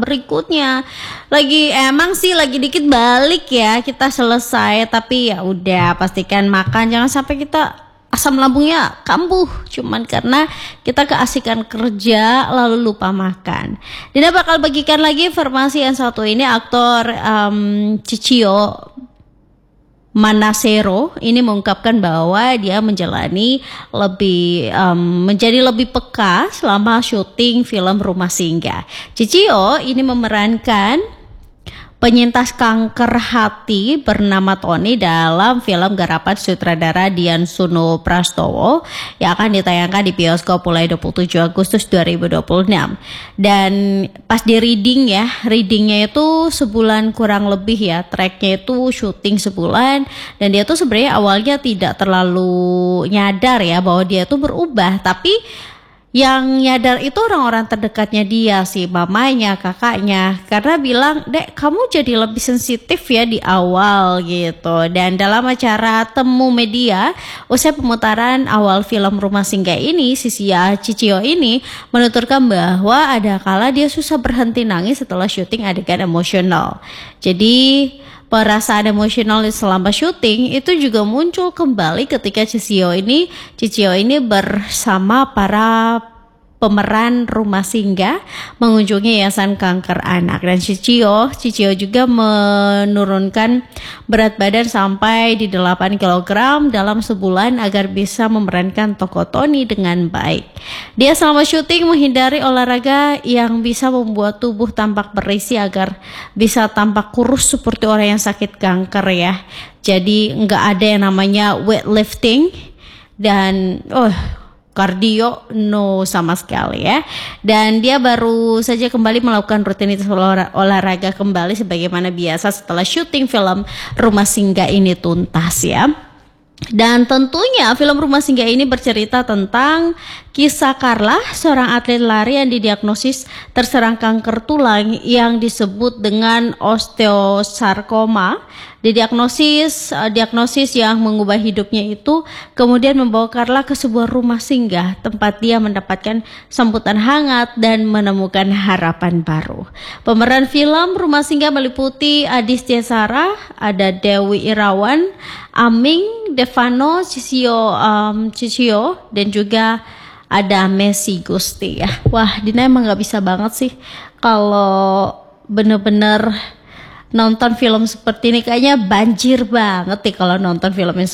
berikutnya. Emang sih lagi dikit balik ya, kita selesai, tapi ya udah pastikan makan, jangan sampai kita asam lambungnya kambuh cuman karena kita keasikan kerja lalu lupa makan. Dina bakal bagikan lagi informasi yang satu ini, aktor Chichio Manasero ini mengungkapkan bahwa dia menjadi lebih peka selama syuting film Rumah Singgah. Chichio ini memerankan penyintas kanker hati bernama Tony dalam film garapan sutradara Dian Suno Prastowo yang akan ditayangkan di bioskop mulai 27 Agustus 2026. Dan pas di readingnya itu sebulan kurang lebih ya, tracknya itu syuting sebulan, dan dia tuh sebenarnya awalnya tidak terlalu nyadar ya bahwa dia tuh berubah, tapi yang nyadar itu orang-orang terdekatnya dia sih, mamanya, kakaknya, karena bilang, "Dek, kamu jadi lebih sensitif ya di awal," gitu. Dan dalam acara temu media usai pemutaran awal film Rumah Singgah ini, Chichio ini menuturkan bahwa ada kala dia susah berhenti nangis setelah syuting adegan emosional. Jadi perasaan emosional selama syuting itu juga muncul kembali ketika Chichio ini bersama para pemeran Rumah Singgah mengunjungi yayasan kanker anak. Dan Chichio juga menurunkan berat badan sampai di 8 kg dalam sebulan agar bisa memerankan tokoh Tony dengan baik. Dia selama syuting menghindari olahraga yang bisa membuat tubuh tampak berisi agar bisa tampak kurus seperti orang yang sakit kanker ya. Jadi nggak ada yang namanya weightlifting dan kardio no sama sekali ya. Dan dia baru saja kembali melakukan rutinitas olahraga kembali sebagaimana biasa setelah syuting film Rumah Singgah ini tuntas ya. Dan tentunya film Rumah Singgah ini bercerita tentang kisah Carla, seorang atlet lari yang didiagnosis terserang kanker tulang yang disebut dengan osteosarkoma. Diagnosis yang mengubah hidupnya itu kemudian membawa Carla ke sebuah rumah singgah tempat dia mendapatkan sambutan hangat dan menemukan harapan baru. Pemeran film Rumah Singgah meliputi Aditya Sara, ada Dewi Irawan, Aming, Devano, Chichio, dan juga ada Messi Gusti ya. Wah, Dina emang gak bisa banget sih kalau bener-bener nonton film seperti ini, kayaknya banjir banget nih kalau nonton film ini.